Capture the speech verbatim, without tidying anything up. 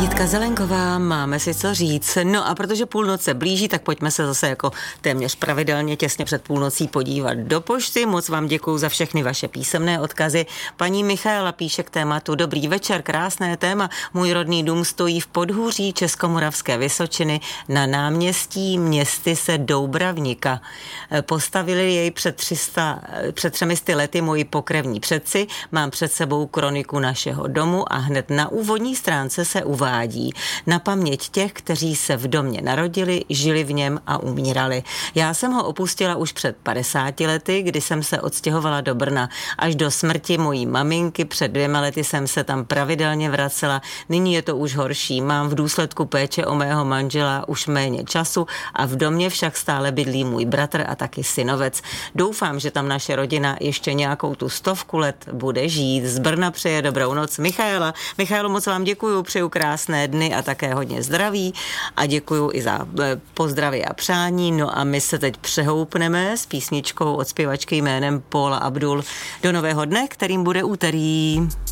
Jitka Zelenková, máme si co říct. No a protože půlnoc se blíží, tak pojďme se zase jako téměř pravidelně těsně před půlnocí podívat do pošty. Moc vám děkuju za všechny vaše písemné odkazy. Paní Michaela píše k tématu: Dobrý večer, krásné téma. Můj rodný dům stojí v podhůří Českomoravské Vysočiny na náměstí Městyse Doubravníka. Postavili jej před, tři sta, před třemi sty lety moji pokrevní předci. Mám před sebou kroniku našeho domu a hned na úvodní stránce se uvádí: na paměť těch, kteří se v domě narodili, žili v něm a umírali. Já jsem ho opustila už před padesáti lety, kdy jsem se odstěhovala do Brna. Až do smrti mojí maminky před dvěma lety jsem se tam pravidelně vracela. Nyní je to už horší. Mám v důsledku péče o mého manžela už méně času a v domě však stále bydlí můj bratr a taky synovec. Doufám, že tam naše rodina ještě nějakou tu stovku let bude žít. Z Brna přeje dobrou noc Michaela. Michaelo, moc vám děkuju, přeju krásné dny a také hodně zdraví a děkuju i za pozdravy a přání. No a my se teď přehoupneme s písničkou od zpěvačky jménem Paula Abdul do nového dne, kterým bude úterý.